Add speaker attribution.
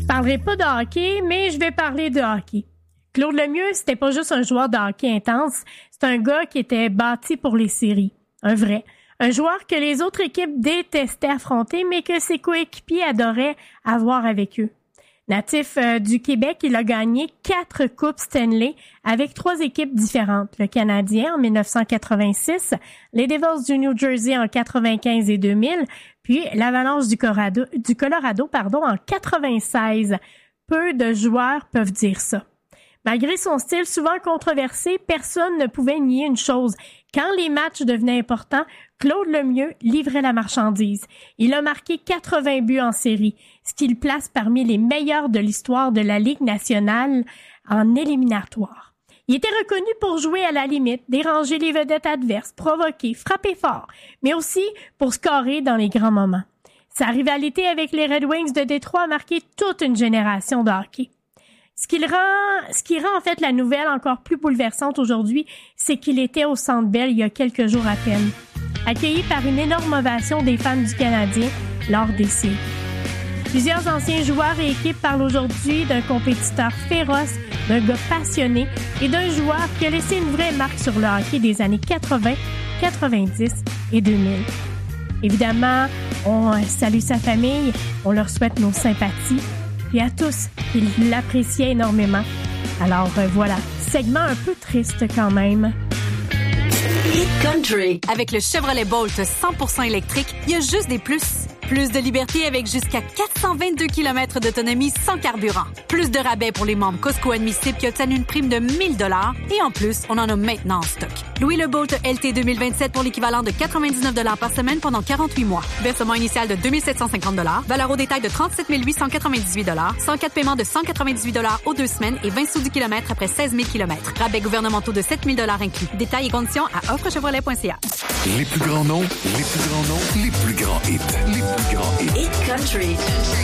Speaker 1: Je parlerai pas de hockey, mais je vais parler de hockey. Claude Lemieux, c'était pas juste un joueur de hockey intense, c'est un gars qui était bâti pour les séries. Un vrai. Un joueur que les autres équipes détestaient affronter, mais que ses coéquipiers adoraient avoir avec eux. Natif du Québec, il a gagné 4 Coupes Stanley avec 3 équipes différentes. Le Canadien en 1986, les Devils du New Jersey en 95 et 2000, puis l'Avalanche du Colorado en 96. Peu de joueurs peuvent dire ça. Malgré son style souvent controversé, personne ne pouvait nier une chose. Quand les matchs devenaient importants, Claude Lemieux livrait la marchandise. Il a marqué 80 buts en série, ce qui le place parmi les meilleurs de l'histoire de la Ligue nationale en éliminatoire. Il était reconnu pour jouer à la limite, déranger les vedettes adverses, provoquer, frapper fort, mais aussi pour scorer dans les grands moments. Sa rivalité avec les Red Wings de Détroit a marqué toute une génération de hockey. Ce qui rend en fait la nouvelle encore plus bouleversante aujourd'hui, c'est qu'il était au Centre Bell il y a quelques jours à peine, accueilli par une énorme ovation des fans du Canadien lors des séries. Plusieurs anciens joueurs et équipes parlent aujourd'hui d'un compétiteur féroce, d'un gars passionné et d'un joueur qui a laissé une vraie marque sur le hockey des années 80, 90 et 2000. Évidemment, on salue sa famille, on leur souhaite nos sympathies. Et à tous, ils l'appréciaient énormément. Alors voilà, segment un peu triste quand même.
Speaker 2: Hit Country.
Speaker 3: Avec le Chevrolet Bolt 100% électrique, il y a juste des plus. Plus de liberté avec jusqu'à 422 km d'autonomie sans carburant. Plus de rabais pour les membres Costco admissibles qui obtiennent une prime de 1 000 $. Et en plus, on en a maintenant en stock. Louez le Bolt LT 2027 pour l'équivalent de 99 $ par semaine pendant 48 mois. Versement initial de 2 750 $. Valeur au détail de 37 898 $. 104 paiements de 198 $ aux 2 semaines et 20 sous du kilomètre après 16 000 km. Rabais gouvernementaux de 7 000 $ inclus. Détails et conditions à offrechevrolet.ca.
Speaker 4: Les plus grands noms, les plus grands noms, les plus grands hits, les plus grands hits.
Speaker 2: Hit Country.